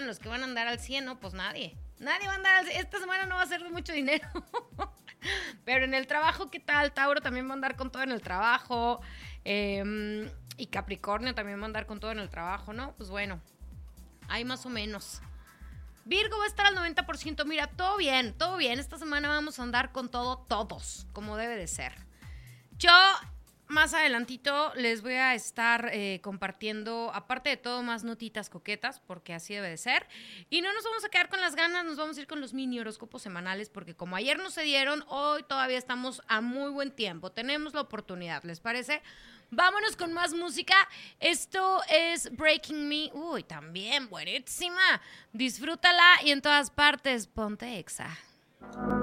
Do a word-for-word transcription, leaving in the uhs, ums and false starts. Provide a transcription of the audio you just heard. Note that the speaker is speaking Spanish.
digan los que van a andar al cien, no, pues nadie. Nadie va a andar al cien. Esta semana no va a ser de mucho dinero. Pero en el trabajo, ¿qué tal? Tauro también va a andar con todo en el trabajo. Eh, y Capricornio también va a andar con todo en el trabajo, ¿no? Pues bueno, hay más o menos. Virgo va a estar al noventa por ciento. Mira, todo bien, todo bien. Esta semana vamos a andar con todo, todos, como debe de ser. Yo, más adelantito, les voy a estar eh, compartiendo, aparte de todo, más notitas coquetas, porque así debe de ser. Y no nos vamos a quedar con las ganas, nos vamos a ir con los mini horóscopos semanales, porque como ayer no se dieron, hoy todavía estamos a muy buen tiempo. Tenemos la oportunidad, ¿les parece? Vámonos con más música. Esto es Breaking Me. Uy, también buenísima. Disfrútala y en todas partes ponte Exa.